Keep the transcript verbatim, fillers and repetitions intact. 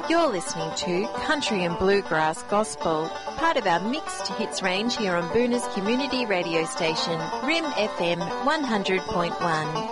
You're listening to Country and Bluegrass Gospel, part of our mixed hits range here on Boona's community radio station, R I M F M one hundred point one.